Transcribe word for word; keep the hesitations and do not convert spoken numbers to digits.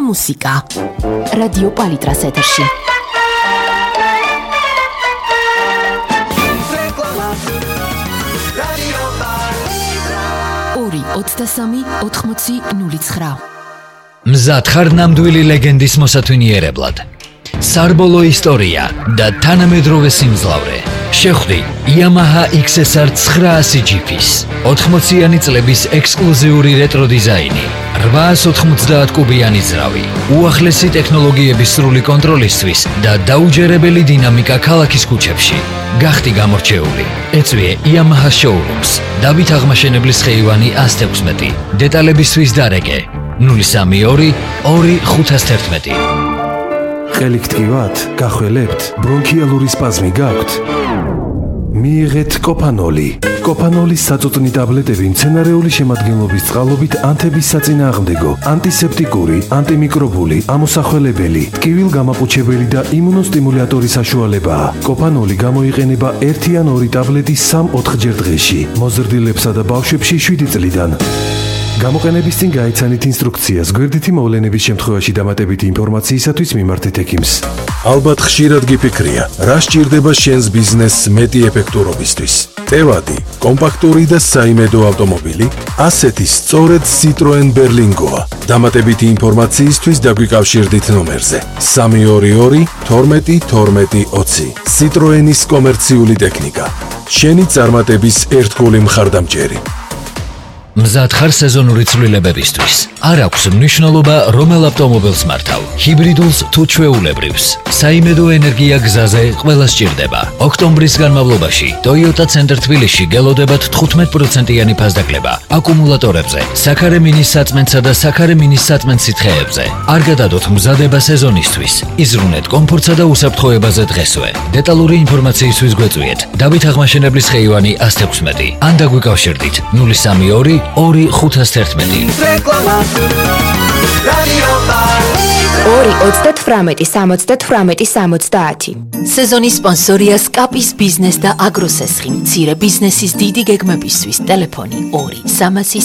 მუსიკა. რადიო პალიტრას ეთერში. ორი ოცდასამი ოთხმოცი ნული ცხრა. მზად ხარ ნამდვილი ლეგენდის მოსათვინიერებლად. სარბოლო ისტორია და თანამედროვე სიმძლავრე. შეხვდი Yamaha X S R ცხრაასი ჯიფის ოთხმოციანი წლების ექსკლუზიური რეტრო დიზაინი, რვაას ოთხმოცდაათ კუბიანი ძრავი, უახლესი ტექნოლოგიების სრული კონტროლისთვის და დაუჯერებელი დინამიკა ქალაქის ქუჩებში. გახდი გამორჩეული. ეწვიე Yamaha Showrooms. დავით აღმაშენებლის ხეივანი ას თექვსმეტი. დეტალებისთვის დარეკე ნული სამი ორი ორი ხუთას თერთმეტი. ყელით ტკივათ, გახველებთ, ბრონქიალური სპაზმი გაქვთ? მიიღეთ კოპანოლი. კოპანოლის საწუწნი ტაბლეტები მცენარეული შემადგენლობის წყალობით ანთების საწინააღმდეგო, ანტისეპტიკური, ანტიმიკრობული, ამოსახველებელი, ტკივილგამაყუჩებელი და იმუნოსტიმულატორი საშუალებაა. კოპანოლი გამოიყენება ერთი ან ორი ტაბლეტი სამ-ოთხჯერ დღეში, მოზრდილებსა და ბავშვებში შვიდი წლიდან. გამოყენების წინ გაიცანით ინსტრუქციას. გვერდითი მოვლენების შემთხვევაში დამატებითი ინფორმაციისათვის მიმართეთ ექიმს. ალბათ ხშირად გიფიქრია, რა სჭირდება შენს ბიზნესს მეტი ეფექტურობისთვის. ტევადი, კომპაქტური და საიმედო ავტომობილი, ასეთი სწორედ Citroen Berlingoa. დამატებითი ინფორმაციისთვის დაგვიკავშირდით ნომერზე სამი ორი ორი თორმეტი თორმეტი ოცი. Citroenis კომერციული ტექნიკა. შენი წარმატების ერთგული მხარდამჭერი. მზად ხარ სეზონური ცვლილებებისთვის. არ აქვს მნიშვნელობა რომელ ავტომობილს მართავ, ჰიბრიდულს თუ ჩვეულებრივს. საიმედო ენერგია გზაზე ყველას სჭირდება. ოქტომბრის განმავლობაში Toyota Center თბილისში გელოდებათ თხუთმეტ პროცენტიანი ფასდაკლება აკუმულატორებზე, საქარე მინის საწმენსა და საქარე მინის საწმენს სითხეებზე. არ გადადოთ მზადება სეზონისთვის. იზრუნეთ კომფორტსა და უსაფრთხოებაზე დღესვე. დეტალური ინფორმაციისთვის გვეწვიეთ დავით აღმაშენებლის ხეივანი ას თექვსმეტი. ან დაგვიკავშირდით ნული სამი ორი ორი ხუთას თერთმეტი. ორი ოცდათვრამეტი სამოცდათვრამეტი სამოცდაათი. სეზონის სპონსორია Scapis Business და Agroseschi. მცირე ბიზნესის დიდი გეგმებისთვის ტელეფონი ორი სამასი